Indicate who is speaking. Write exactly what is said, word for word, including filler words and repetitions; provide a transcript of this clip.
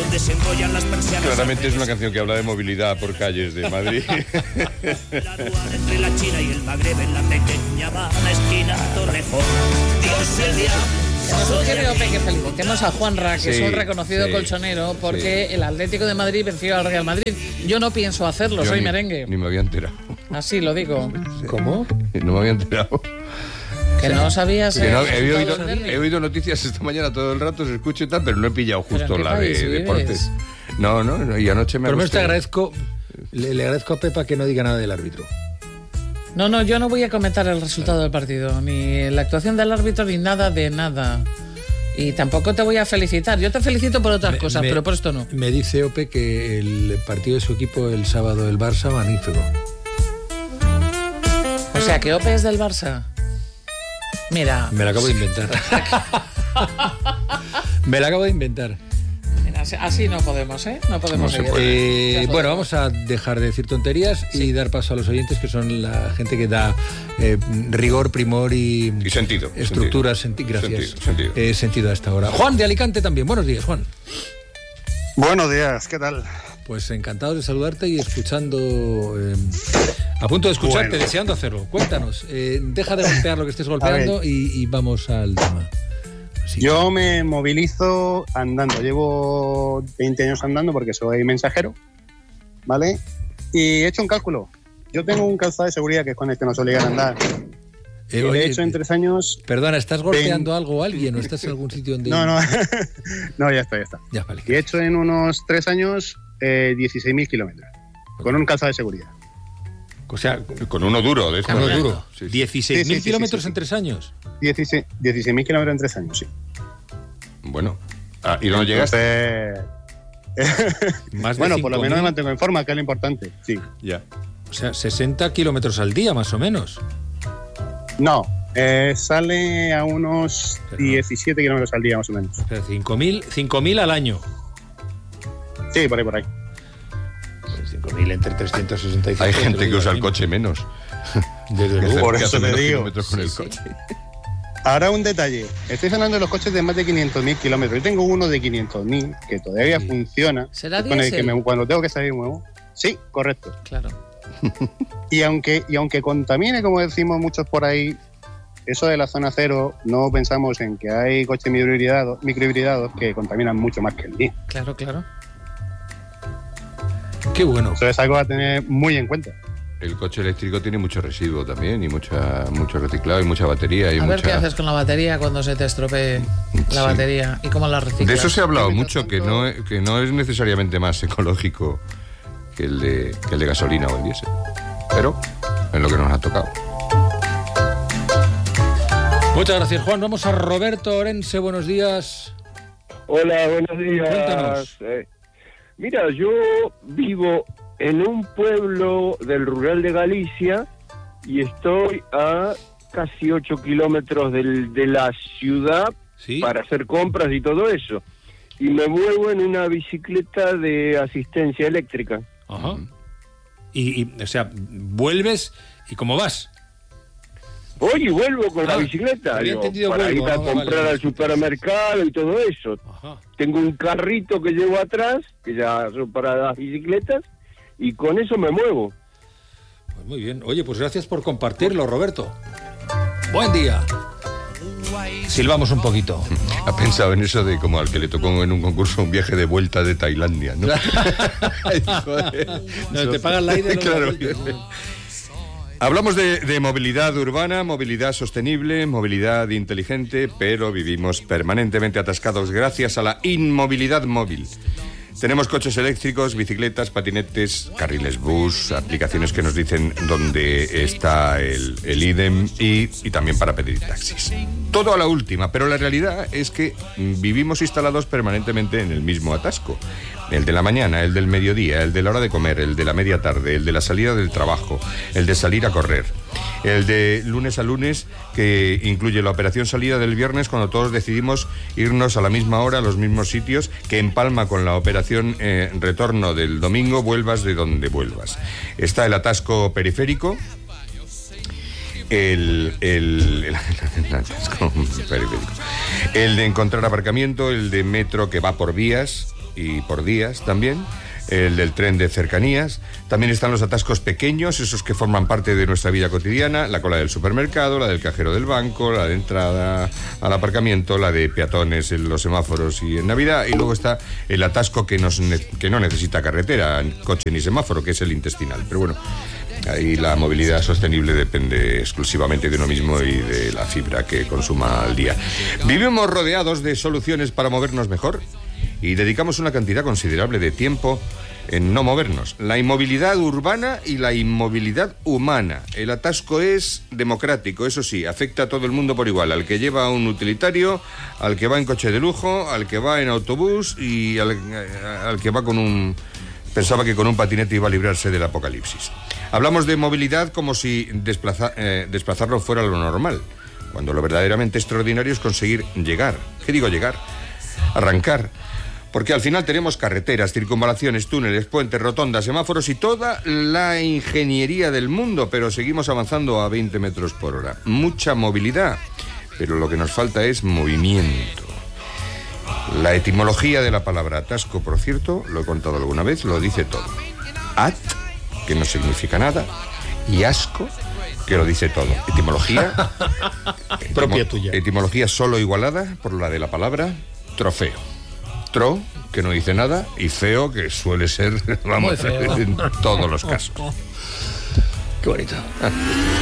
Speaker 1: donde se engollan las persianas.
Speaker 2: Claramente es una canción que habla de movilidad por calles de Madrid.
Speaker 1: La aduana entre la China y el Magreb en la pequeña Habana, esquina Torrejón. Dios y el diablo.
Speaker 3: Nos sugiere Ope que felicitemos a Juanra, que
Speaker 2: Sí,
Speaker 3: es un reconocido
Speaker 2: sí,
Speaker 3: colchonero, porque
Speaker 2: sí.
Speaker 3: el Atlético de Madrid venció al Real Madrid. Yo no pienso hacerlo,
Speaker 2: Yo
Speaker 3: soy
Speaker 2: ni,
Speaker 3: merengue.
Speaker 2: Ni me había enterado.
Speaker 3: Así lo digo.
Speaker 4: ¿Cómo?
Speaker 2: No me había enterado.
Speaker 3: Que no sabías.
Speaker 2: Que no,
Speaker 3: el
Speaker 2: he, oído,
Speaker 3: resultado del derbi.
Speaker 2: he oído noticias esta mañana todo el rato, se escucha y tal, pero no he pillado
Speaker 3: ¿Pero
Speaker 2: justo
Speaker 3: en qué
Speaker 2: la de
Speaker 3: país vives?
Speaker 2: deportes. No, no, no, y anoche me
Speaker 4: Por lo menos te
Speaker 2: acosté.
Speaker 4: agradezco, le, le agradezco a Pepa que no diga nada del árbitro.
Speaker 3: No, no, yo no voy a comentar el resultado del partido, ni la actuación del árbitro, ni nada de nada. Y tampoco te voy a felicitar. Yo te felicito por otras
Speaker 4: Me-
Speaker 3: cosas,
Speaker 4: me-
Speaker 3: pero por esto no.
Speaker 4: Me dice Ope que el partido de su equipo el sábado del Barça, magnífico.
Speaker 3: O sea, que Ope es del Barça. Mira,
Speaker 4: Me lo acabo de inventar. Me lo acabo de inventar.
Speaker 3: mira, así- así no podemos, ¿eh? No podemos
Speaker 2: No se
Speaker 3: seguir.
Speaker 2: puede.
Speaker 4: Eh,
Speaker 3: Ya
Speaker 4: bueno,
Speaker 3: podemos.
Speaker 4: vamos a dejar de decir tonterías y dar paso a los oyentes, que son la gente que da eh, rigor, primor y,
Speaker 2: Y sentido.
Speaker 4: estructura,
Speaker 2: sentido.
Speaker 4: senti- gracias.
Speaker 2: Sentido, sentido.
Speaker 4: Eh, sentido a esta hora. Juan de Alicante también. Buenos días, Juan.
Speaker 5: Buenos días, ¿qué tal?
Speaker 4: Pues encantado de saludarte y escuchando, eh, a punto de escucharte,
Speaker 5: Bueno.
Speaker 4: deseando hacerlo. Cuéntanos, eh, deja de golpear lo que estés golpeando
Speaker 5: ver.
Speaker 4: y, y vamos al tema. Sí.
Speaker 5: Yo me movilizo andando, llevo veinte años andando porque soy mensajero, ¿vale? Y he hecho un cálculo. Yo tengo un calzado de seguridad que es con el que nos obligan a andar.
Speaker 4: Eh,
Speaker 5: Y
Speaker 4: oye,
Speaker 5: de hecho, en tres años...
Speaker 4: Perdona, ¿estás golpeando
Speaker 5: Ven-
Speaker 4: algo o alguien o estás en algún sitio donde...?
Speaker 5: No, no, no, ya está, ya está.
Speaker 4: Ya, vale.
Speaker 5: Y he hecho en unos tres años eh, dieciséis mil kilómetros, con un calzado de seguridad.
Speaker 4: O sea,
Speaker 2: Con uno duro, de estos.
Speaker 4: Carlos
Speaker 2: de-
Speaker 4: duro.
Speaker 2: Sí, sí.
Speaker 4: dieciséis mil
Speaker 5: Sí, sí, sí,
Speaker 4: kilómetros
Speaker 5: sí, sí.
Speaker 4: en tres años.
Speaker 5: dieciséis mil kilómetros en tres años, sí.
Speaker 2: Bueno. Ah, ¿y dónde llegaste?
Speaker 5: Entonces,
Speaker 4: Más de
Speaker 5: bueno, por lo
Speaker 4: cinco
Speaker 5: menos me
Speaker 4: mil.
Speaker 5: mantengo en forma, que es lo importante, sí.
Speaker 2: Ya.
Speaker 4: O sea, sesenta kilómetros al día, más o menos.
Speaker 5: No, eh, sale a unos
Speaker 4: Pero no.
Speaker 5: diecisiete kilómetros al día, más o menos.
Speaker 4: O sea, cinco mil, cinco mil al año.
Speaker 5: Sí, por ahí, por ahí.
Speaker 4: Pues cinco mil entre trescientos sesenta y cinco.
Speaker 2: Hay
Speaker 4: te
Speaker 2: gente
Speaker 4: lo
Speaker 2: que
Speaker 4: digo
Speaker 2: usa el
Speaker 4: aquí.
Speaker 2: coche menos.
Speaker 4: Desde
Speaker 2: Que
Speaker 4: luego.
Speaker 2: hace-
Speaker 5: Por
Speaker 2: que
Speaker 5: eso
Speaker 2: hace
Speaker 5: te
Speaker 2: menos
Speaker 5: digo.
Speaker 2: kilómetros con
Speaker 3: Sí,
Speaker 2: el
Speaker 3: sí.
Speaker 2: coche.
Speaker 5: Ahora un detalle. Estoy hablando de los coches de más de quinientos mil kilómetros. Yo tengo uno de quinientos mil que todavía
Speaker 4: Sí.
Speaker 5: funciona.
Speaker 3: ¿Será
Speaker 5: con el que
Speaker 3: diésel?
Speaker 5: me, cuando tengo que salir muevo. Sí, correcto.
Speaker 3: Claro.
Speaker 5: Y aunque, y aunque contamine, como decimos muchos por ahí, eso de la zona cero, no pensamos en que hay coches microhibridados, microhibridados que contaminan mucho más que el mío.
Speaker 3: Claro, claro.
Speaker 4: Qué bueno.
Speaker 5: Eso es algo a tener muy en cuenta.
Speaker 2: El coche eléctrico tiene mucho residuo también y mucha mucho reciclado y mucha batería y
Speaker 3: A ver
Speaker 2: mucha...
Speaker 3: qué haces con la batería cuando se te estropee la
Speaker 2: Sí.
Speaker 3: batería y cómo la reciclas.
Speaker 2: De eso se ha hablado
Speaker 5: Mientras
Speaker 2: mucho, que
Speaker 5: tanto-
Speaker 2: no, es- que no es necesariamente más ecológico que el de, que el de gasolina o el diésel. Pero es lo que nos ha tocado.
Speaker 4: Muchas gracias, Juan. Vamos a Roberto Orense. Buenos días.
Speaker 6: Hola, buenos días.
Speaker 4: Cuéntanos.
Speaker 6: Eh, mira, yo vivo en un pueblo del rural de Galicia y estoy a casi ocho kilómetros del- de la ciudad
Speaker 4: Sí.
Speaker 6: para hacer compras y todo eso. Y me muevo en una bicicleta de asistencia eléctrica.
Speaker 4: Ajá. Y, y, o sea, vuelves y ¿cómo vas?
Speaker 6: Voy y vuelvo con
Speaker 4: Ah,
Speaker 6: la bicicleta,
Speaker 4: había
Speaker 6: digo,
Speaker 4: entendido
Speaker 6: para
Speaker 4: vuelvo,
Speaker 6: ir a
Speaker 4: no,
Speaker 6: comprar
Speaker 4: vale.
Speaker 6: al supermercado y todo eso.
Speaker 4: Ajá.
Speaker 6: Tengo un carrito que llevo atrás, que ya son para las bicicletas, y con eso me muevo.
Speaker 4: Pues muy bien. Oye, pues gracias por compartirlo, Roberto. Buen día. Silbamos un poquito.
Speaker 2: Ha pensado en eso de como al que le tocó en un concurso un viaje de vuelta de Tailandia, ¿no? Ay, joder.
Speaker 4: No, te pagan la ida y luego
Speaker 2: Claro.
Speaker 4: la vuelta.
Speaker 2: Hablamos de, de movilidad urbana, movilidad sostenible, movilidad inteligente, pero vivimos permanentemente atascados gracias a la inmovilidad móvil. Tenemos coches eléctricos, bicicletas, patinetes, carriles bus, aplicaciones que nos dicen dónde está el, el ídem y, y también para pedir taxis. Todo a la última, pero la realidad es que vivimos instalados permanentemente en el mismo atasco. El de la mañana, el del mediodía, el de la hora de comer, el de la media tarde, el de la salida del trabajo, el de salir a correr, el de lunes a lunes, que incluye la operación salida del viernes cuando todos decidimos irnos a la misma hora a los mismos sitios, que empalma con la operación eh, retorno del domingo, vuelvas de donde vuelvas. Está el atasco periférico, el, el, el, el atasco periférico, el de encontrar aparcamiento, el de metro que va por vías y por días también, el del tren de cercanías. También están los atascos pequeños, esos que forman parte de nuestra vida cotidiana, la cola del supermercado, la del cajero del banco, la de entrada al aparcamiento, la de peatones en los semáforos y en Navidad, y luego está el atasco que, nos ne- que no necesita carretera, coche ni semáforo, que es el intestinal. Pero bueno, ahí la movilidad sostenible depende exclusivamente de uno mismo y de la fibra que consuma al día. Vivimos rodeados de soluciones para movernos mejor y dedicamos una cantidad considerable de tiempo en no movernos. La inmovilidad urbana y la inmovilidad humana. El atasco es democrático, eso sí, afecta a todo el mundo por igual, al que lleva un utilitario, al que va en coche de lujo, al que va en autobús y al, al que va con un... Pensaba que con un patinete iba a librarse del apocalipsis. Hablamos de movilidad como si desplaza, eh, desplazarlo fuera lo normal, cuando lo verdaderamente extraordinario es conseguir llegar. ¿Qué digo llegar? Arrancar. Porque al final tenemos carreteras, circunvalaciones, túneles, puentes, rotondas, semáforos y toda la ingeniería del mundo, pero seguimos avanzando a veinte metros por hora. Mucha movilidad, pero lo que nos falta es movimiento. La etimología de la palabra atasco, por cierto, lo he contado alguna vez, lo dice todo. At, que no significa nada, y asco, que lo dice todo. Etimología...
Speaker 4: Propia tuya.
Speaker 2: Etimología solo igualada por la de la palabra trofeo. Tro, que no dice nada, y feo, que suele ser, vamos,
Speaker 3: Muy feo.
Speaker 2: en todos los casos.
Speaker 4: Qué bonito.